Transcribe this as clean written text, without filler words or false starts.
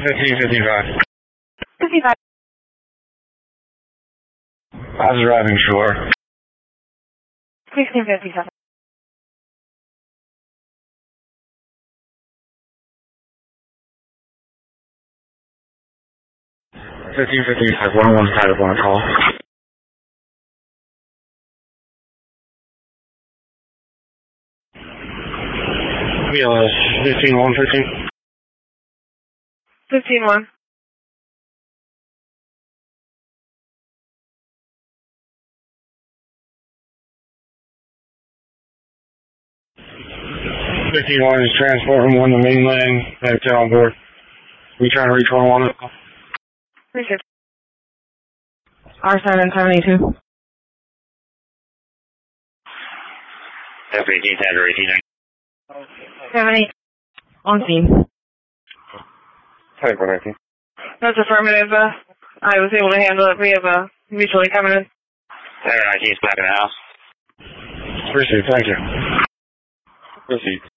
1555. 55. I was driving shore. 1657. 1555, 101 side of one call. BLS 15115. 151. Is transporting one to mainland, back to on board. We trying to reach 101? Appreciate it. R772. F-18, Tadger 18. 70. On scene. Type 119. That's affirmative. I was able to handle it. We have a mutually coming in. Tadger 19 is back in the house. Appreciate it, thank you. Proceed.